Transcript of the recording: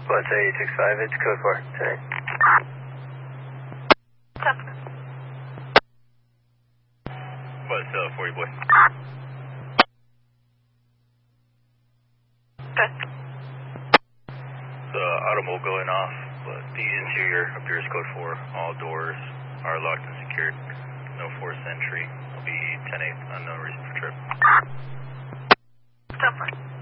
What's 865, it's code 4. Sorry. What's 40 boy? Good. The automobile going off, but the interior appears code 4. All doors are locked and secured. No forced entry. Will be 10-8, unknown reason for trip. Stop.